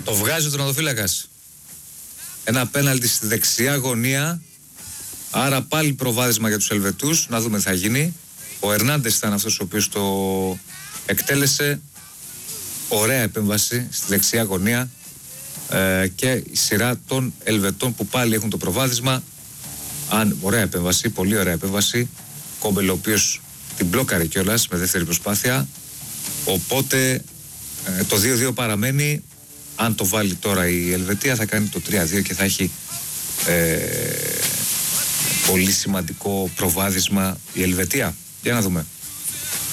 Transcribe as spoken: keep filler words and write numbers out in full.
Το βγάζει ο τερματοφύλακας. Ένα πέναλτι στη δεξιά γωνία. Άρα πάλι προβάδισμα για τους Ελβετούς. Να δούμε τι θα γίνει. Ο Ερνάντες ήταν αυτός ο οποίος το εκτέλεσε. Ωραία επέμβαση στη δεξιά γωνία. Ε, και η σειρά των Ελβετών που πάλι έχουν το προβάδισμα. Αν, ωραία επέμβαση, πολύ ωραία επέμβαση. Κόμπελ ο οποίος την μπλόκαρε κιόλας με δεύτερη προσπάθεια. Οπότε ε, το δύο δύο παραμένει. Αν το βάλει τώρα η Ελβετία θα κάνει το τρία δύο και θα έχει ε, πολύ σημαντικό προβάδισμα η Ελβετία. Για να δούμε.